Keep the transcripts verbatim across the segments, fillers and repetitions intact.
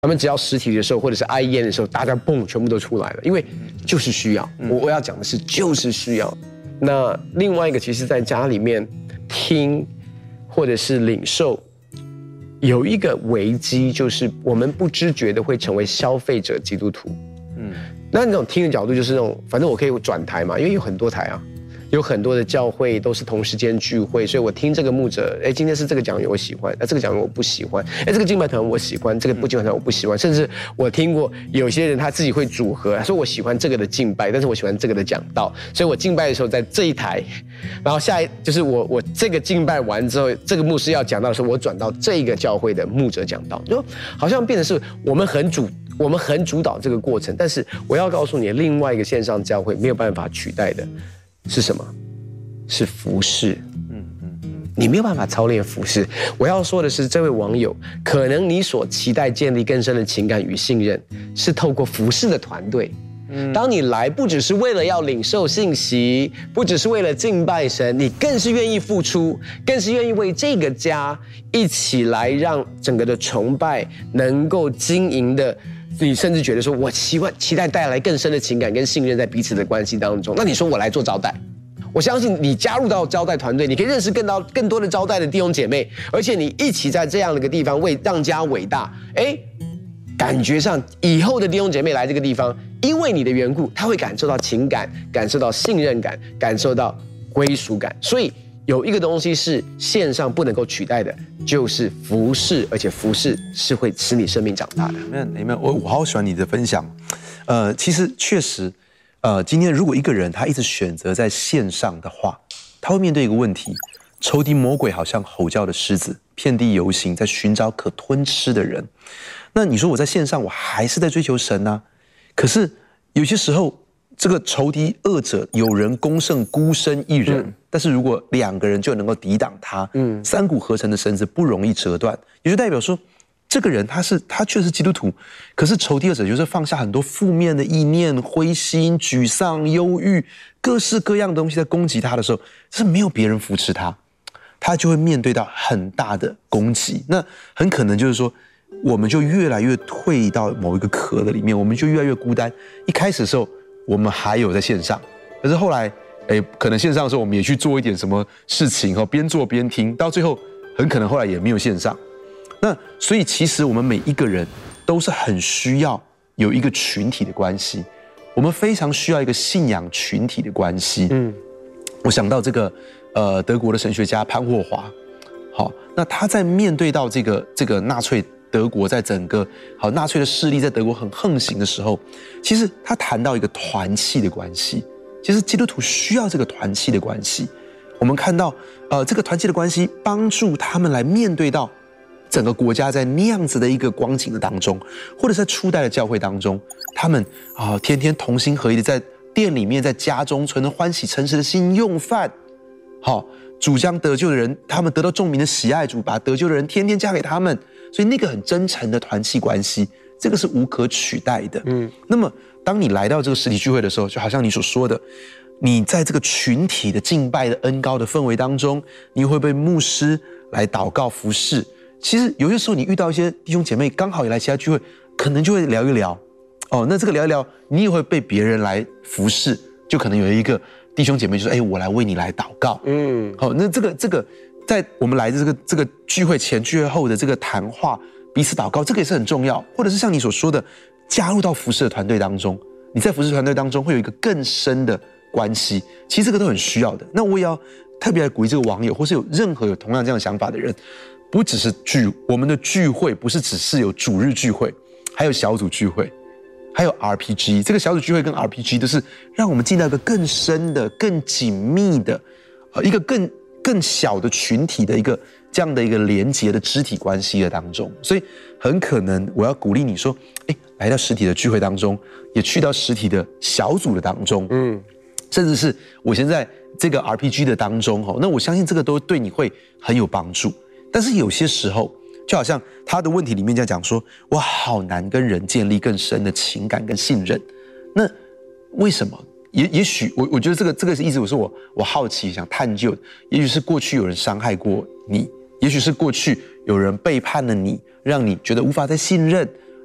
他们只要实体的时候，或者是哀咽的时候，大家蹦全部都出来了，因为就是需要。我我要讲的是，就是需要。那另外一个，其实在家里面听或者是领受，有一个危机，就是我们不知觉的会成为消费者基督徒。嗯，那那种听的角度就是那种，反正我可以转台嘛，因为有很多台啊。有很多的教会都是同时间聚会，所以我听这个牧者，哎，今天是这个讲员我喜欢，哎，这个讲员我不喜欢，哎，这个敬拜团我喜欢，这个不敬拜团我不喜欢，甚至我听过有些人他自己会组合，他说我喜欢这个的敬拜，但是我喜欢这个的讲道，所以我敬拜的时候在这一台，然后下一就是我我这个敬拜完之后，这个牧师要讲到的时候，我转到这个教会的牧者讲道，就好像变成是我们很主我们很主导这个过程，但是我要告诉你，另外一个线上教会没有办法取代的。是什么？是服事。嗯嗯嗯，你没有办法操练服事。我要说的是，这位网友，可能你所期待建立更深的情感与信任，是透过服事的团队。嗯，当你来，不只是为了要领受信息，不只是为了敬拜神，你更是愿意付出，更是愿意为这个家一起来，让整个的崇拜能够经营的。你甚至觉得说，我期望期待带来更深的情感跟信任在彼此的关系当中。那你说我来做招待，我相信你加入到招待团队，你可以认识更多更多的招待的弟兄姐妹，而且你一起在这样的一个地方为让家伟大。哎，感觉上以后的弟兄姐妹来这个地方，因为你的缘故，他会感受到情感，感受到信任感，感受到归属感。所以有一个东西是线上不能够取代的，就是服事，而且服事是会使你生命长大的。 没有，没有，我我好喜欢你的分享。呃，其实确实，呃，今天如果一个人他一直选择在线上的话，他会面对一个问题：仇敌魔鬼好像吼叫的狮子，遍地游行，在寻找可吞吃的人。那你说我在线上，我还是在追求神啊？可是有些时候，这个仇敌恶者有人攻胜孤身一人，嗯、但是如果两个人就能够抵挡他，嗯，三股合成的绳子不容易折断，也就代表说，这个人他是他确实是基督徒，可是仇敌恶者就是放下很多负面的意念、灰心、沮丧、忧郁，各式各样的东西在攻击他的时候，是没有别人扶持他，他就会面对到很大的攻击。那很可能就是说，我们就越来越退到某一个壳的里面，我们就越来越孤单。一开始的时候，我们还有在线上，可是后来，哎，可能线上的时候我们也去做一点什么事情，哈，边做边听，到最后很可能后来也没有线上。那所以其实我们每一个人都是很需要有一个群体的关系，我们非常需要一个信仰群体的关系。嗯，我想到这个呃德国的神学家潘霍华，好，那他在面对到这个这个纳粹。德国在整个好纳粹的势力在德国很横行的时候，其实他谈到一个团契的关系。其实基督徒需要这个团契的关系。我们看到，呃，这个团契的关系帮助他们来面对到整个国家在那样子的一个光景的当中，或者在初代的教会当中，他们啊、呃、天天同心合一的在店里面，在家中存着欢喜诚实的心用饭，好。主将得救的人，他们得到众民的喜爱，主把得救的人天天加给他们，所以那个很真诚的团契关系，这个是无可取代的。嗯，那么当你来到这个实体聚会的时候，就好像你所说的，你在这个群体的敬拜的恩膏的氛围当中，你会被牧师来祷告服侍。其实有些时候你遇到一些弟兄姐妹刚好也来其他聚会，可能就会聊一聊，哦，那这个聊一聊，你也会被别人来服侍，就可能有一个。弟兄姐妹就说：“哎，我来为你来祷告。”嗯，好，那这个这个，在我们来的这个这个聚会前、聚会后的这个谈话，彼此祷告，这个也是很重要。或者是像你所说的，加入到服事的团队当中，你在服事团队当中会有一个更深的关系。其实这个都很需要的。那我也要特别来鼓励这个网友，或是有任何有同样这样想法的人，不只是聚我们的聚会，不是只是有主日聚会，还有小组聚会。还有 R P G， 这个小组聚会跟 R P G 都是让我们进到一个更深的、更紧密的，呃，一个更更小的群体的一个这样的一个连结的肢体关系的当中。所以很可能我要鼓励你说，哎，来到实体的聚会当中，也去到实体的小组的当中，嗯，甚至是我现在这个 R P G 的当中，哈，那我相信这个都对你会很有帮助。但是有些时候。就好像他的问题里面在讲说，我好难跟人建立更深的情感跟信任。那为什么？也也许我我觉得这个这个是意思，我说我我好奇想探究，也许是过去有人伤害过你，也许是过去有人背叛了你，让你觉得无法再信任，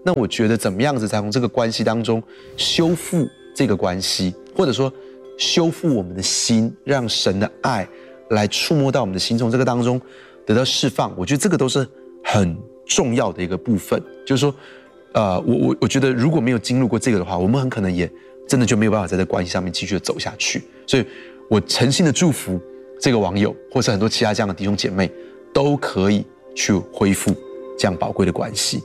那我觉得怎么样子才从这个关系当中修复这个关系，或者说修复我们的心，让神的爱来触摸到我们的心，从这个当中得到释放。我觉得这个都是很重要的一个部分。就是说，呃，我我我觉得如果没有经历过这个的话，我们很可能也真的就没有办法在这个关系上面继续的走下去。所以我诚心的祝福这个网友，或是很多其他这样的弟兄姐妹，都可以去恢复这样宝贵的关系。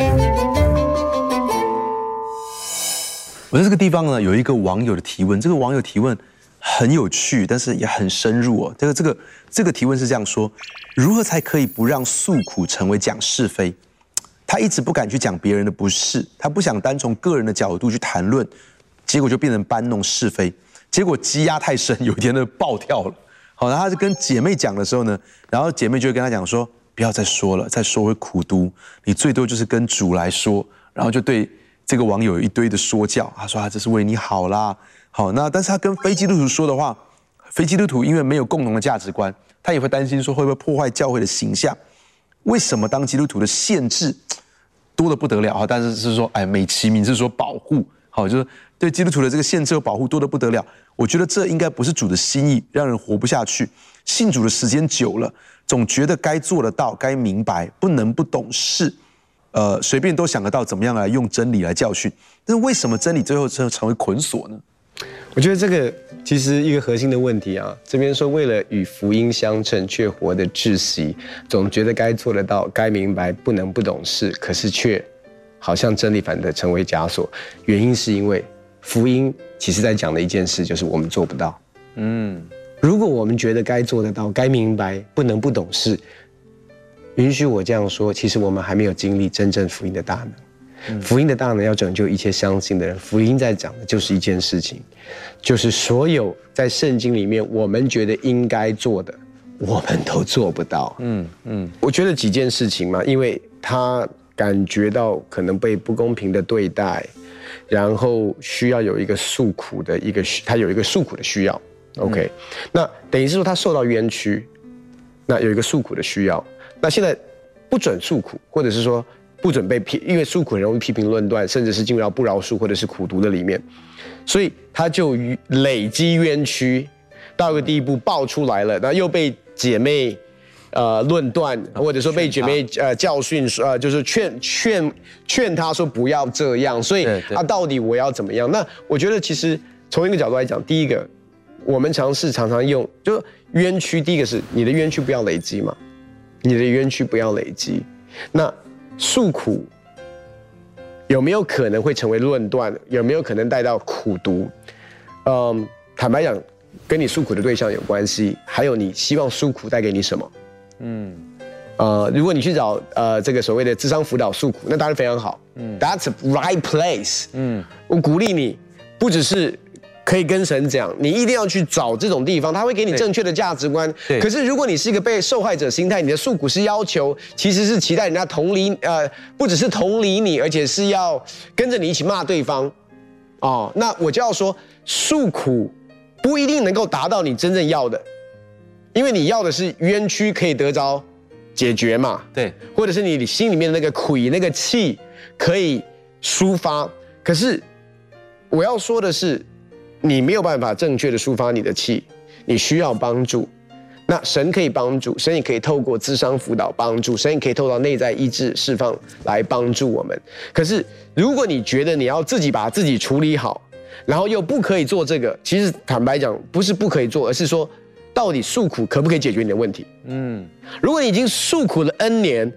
我在这个地方呢，有一个网友的提问，这个网友提问很有趣，但是也很深入哦。这个这个这个提问是这样说：如何才可以不让诉苦成为讲是非？他一直不敢去讲别人的不是，他不想单从个人的角度去谈论，结果就变成搬弄是非，结果积压太深，有一天呢爆跳了。好，然后他就跟姐妹讲的时候呢，然后姐妹就会跟他讲说：不要再说了，再说会苦毒，你最多就是跟主来说。然后就对这个网友有一堆的说教，他说啊，这是为你好啦。好，那但是他跟非基督徒说的话，非基督徒因为没有共同的价值观，他也会担心说会不会破坏教会的形象。为什么当基督徒的限制多得不得了？但是是说，哎，美其名是说保护，好，就是对基督徒的这个限制和保护多得不得了。我觉得这应该不是主的心意，让人活不下去。信主的时间久了，总觉得该做得到，该明白，不能不懂事。呃，随便都想得到怎么样来用真理来教训，但是为什么真理最后成成为捆锁呢？ 我觉得这个其实一个核心的问题啊，这边说为了与福音相称，却活得窒息，总觉得该做得到，该明白，不能不懂事，可是却好像真理反的成为枷锁。原因是因为福音其实在讲的一件事，就是我们做不到。嗯，如果我们觉得该做得到，该明白，不能不懂事。允许我这样说，其实我们还没有经历真正福音的大能。嗯、福音的大能要拯救一切相信的人。福音在讲的就是一件事情，就是所有在圣经里面我们觉得应该做的，我们都做不到。嗯嗯，我觉得几件事情嘛，因为他感觉到可能被不公平的对待，然后需要有一个诉苦的一个，他有一个诉苦的需要。OK，、嗯、那等于是说他受到冤屈，那有一个诉苦的需要。那现在不准诉苦，或者是说不准被批，因为诉苦很容易批评论断，甚至是进入到不饶恕或者是苦毒的里面，所以他就累积冤屈到一个地步爆出来了，那又被姐妹呃论断，或者说被姐妹呃教训，呃就是劝劝劝他说不要这样，所以啊到底我要怎么样？那我觉得其实从一个角度来讲，第一个我们尝试常常用就冤屈，第一个是你的冤屈不要累积嘛。你的冤屈不要累积，那诉苦有没有可能会成为论断？有没有可能带到苦毒？嗯，坦白讲，跟你诉苦的对象有关系，还有你希望诉苦带给你什么？嗯，呃，如果你去找呃这个所谓的諮商輔導訴苦，那當然非常好。嗯 ，That's a right place。嗯，我鼓勵你，不只是可以跟神講，你一定要去找這種地方，他會給你正確的價值觀。可是如果你是一個被受害者心態，你的訴苦是要求，其實是期待人家同理，呃，不只是同理你，而且是要跟着你一起罵對方。哦，那我就要說，訴苦不一定能夠達到你真正要的，因為你要的是冤屈可以得着解決嘛。對，或者是你心裡面的那個氣，那個氣可以抒發。可是我要說的是，你沒有辦法正確的抒發你的氣，你需要幫助。那神可以幫助，神也可以透過諮商輔導幫助，神也可以透過內在醫治釋放來幫助我們。可是如果你覺得你要自己把自己處理好，然後又不可以做這個，其實坦白講不是不可以做，而是說到底訴苦可不可以解決你的問題？嗯，如果你已經訴苦了 N 年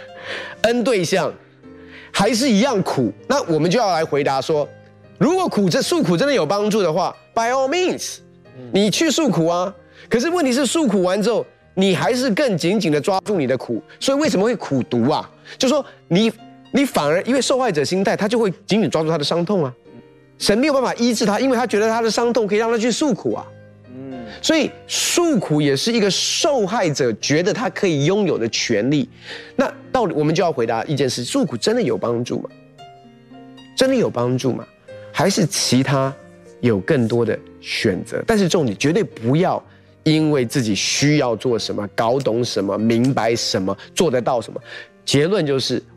N 對象還是一樣苦，那我們就要來回答說，如果苦這訴苦真的有幫助的話 by all means 你去訴苦啊。可是問題是訴苦完之後，你還是更緊緊的抓住你的苦，所以為什麼會苦毒啊？就說你你反而因為受害者心態，他就會緊緊抓住他的傷痛啊。神沒有辦法醫治他，因為他覺得他的傷痛可以讓他去訴苦啊。嗯，所以訴苦也是一個受害者覺得他可以擁有的權利。那到底我們就要回答一件事：訴苦真的有幫助嗎？真的有幫助嗎？還是其他有更多的選擇？但是重點絕對不要因為自己需要做什麼，搞懂什麼，明白什麼，做得到什麼。結論就是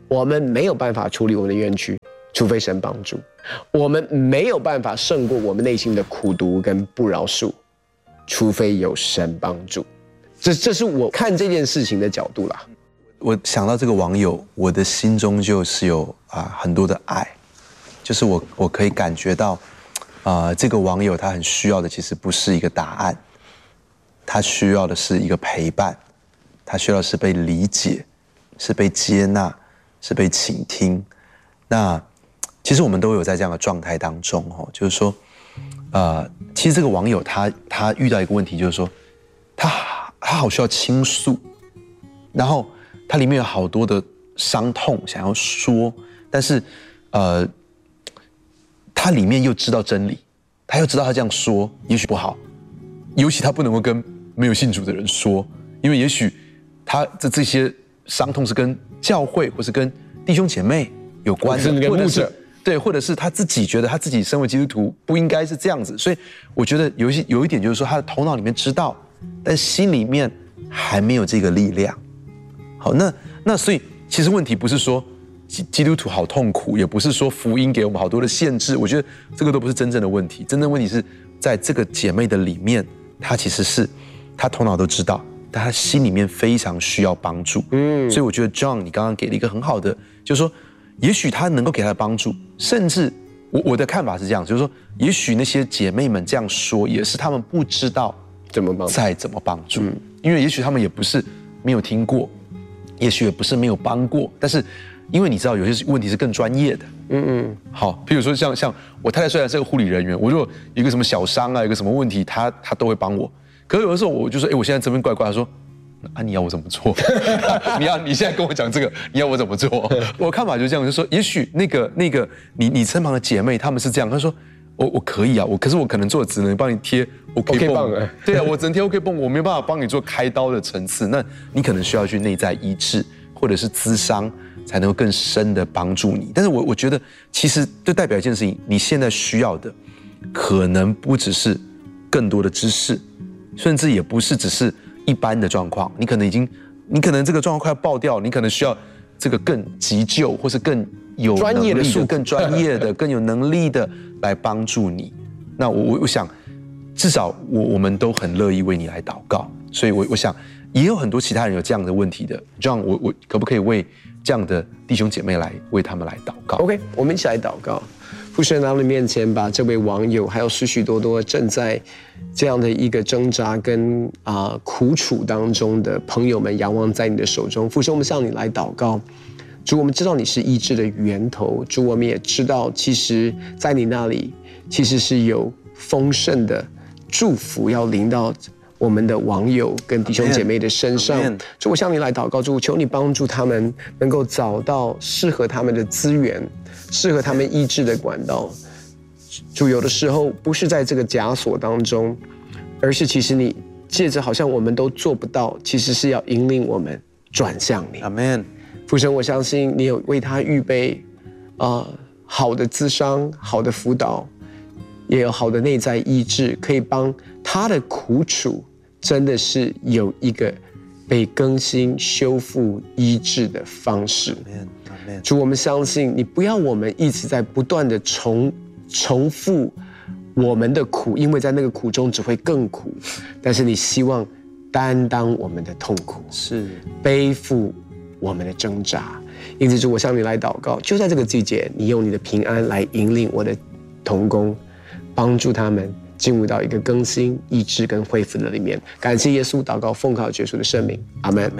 我们没有办法处理我们的冤屈，除非神帮助；我们没有办法胜过我们内心的苦毒跟不饶恕，除非有神帮助。这这是我看这件事情的角度啦。 我想到这个网友，我的心中就是有啊很多的爱，就是我我可以感觉到，啊这个网友他很需要的其实不是一个答案，他需要的是一个陪伴，他需要的是被理解，是被接纳，是被倾听。那其实我们都有在这样的状态当中哦，就是说，呃，其实这个网友他他遇到一个问题，就是说，他他好需要倾诉，然后。它里面有好多的伤痛想要说，但是，呃，他里面又知道真理，他又知道他这样说也许不好，尤其他不能够跟没有信主的人说，因为也许他的这些伤痛是跟教会或是跟弟兄姐妹有关的，或者是对，或者是他自己觉得他自己身为基督徒不应该是这样子，所以我觉得有一些有一点就是说，他的头脑里面知道，但心里面还没有这个力量。好，那那所以其实问题不是说基基督徒好痛苦，也不是说福音给我们好多的限制，我觉得这个都不是真正的问题。真正问题是在这个姐妹的里面，她其实是她头脑都知道，但她心里面非常需要帮助。嗯，所以我觉得 John 你刚刚给了一个很好的，就是说，也许他能够给她的帮助，甚至我我的看法是这样，就是说，也许那些姐妹们这样说，也是她们不知道怎么帮再怎么帮助，嗯、因为也许她们也不是没有听过。也许也不是没有帮过，但是因为你知道有些问题是更专业的，嗯嗯，好，比如说像像我太太虽然是个护理人员，我如果有一个什么小伤啊，有个什么问题，她她都会帮我。可是有的时候我就说，哎，我现在这边怪怪，她说，啊，你要我怎么做？你要你现在跟我讲这个，你要我怎么做？我看法就是这样，就说也许那个那个你你身旁的姐妹她们是这样，她说。我我可以啊，我可是我可能做的只能帮你贴 OK 泵，对啊，我只能贴 OK 泵，我没办法帮你做开刀的层次。那你可能需要去内在医治，或者是咨商，才能够更深的帮助你。但是我我觉得，其实这代表一件事情，你现在需要的，可能不只是更多的知识，甚至也不是只是一般的状况。你可能已经，你可能这个状况快要爆掉，你可能需要这个更急救，或是更有能力的、更专业的、更有能力的。来帮助你，那我我想，至少我我们都很乐意为你来祷告，所以我我想也有很多其他人有这样的问题的 ，John， 我我可不可以为这样的弟兄姐妹来为他们来祷告 ？OK， 我们一起来祷告。父神来到你面前，把这位网友还有许许多多正在这样的一个挣扎跟啊、呃、苦楚当中的朋友们仰望在你的手中。父神，我们向你来祷告。主，我们知道你是医治的源头。主，我们也知道，其实在你那里，其实是有丰盛的祝福要临到我们的网友跟弟兄姐妹的身上。主，我向你来祷告，主，求你帮助他们能够找到适合他们的资源，适合他们医治的管道。主，有的时候不是在这个枷锁当中，而是其实你借着好像我们都做不到，其实是要引领我们转向你。 阿们。 父神，我相信你有为他预备，啊、呃，好的咨商、好的辅导，也有好的内在医治，可以帮他的苦楚，真的是有一个被更新、修复、医治的方式。主，我们相信你不要我们一直在不断的重重复我们的苦，因为在那个苦中只会更苦，但是你希望担当我们的痛苦， 是背负我们的挣扎。因此主，我向你来祷告，就在这个季节，你用你的平安来引领我的同工，帮助他们进入到一个更新、医治跟恢复的里面。感谢耶稣，祷告奉靠耶稣的圣名，阿们。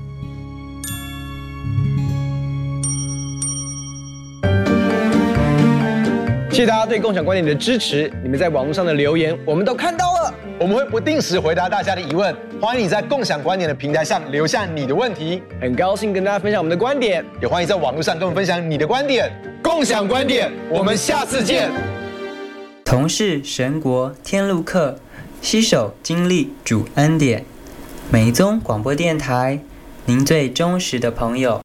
谢谢大家对共享观点的支持，你们在网络上的留言我们都看到了，我们会不定时回答大家的疑问，欢迎你在共享观点的平台上留下你的问题。很高兴跟大家分享我们的观点，也欢迎在网络上跟我们分享你的观点。共享观点，我们下次见。 同是神国天路客，携手经历主恩典。美宗广播电台，您最忠实的朋友。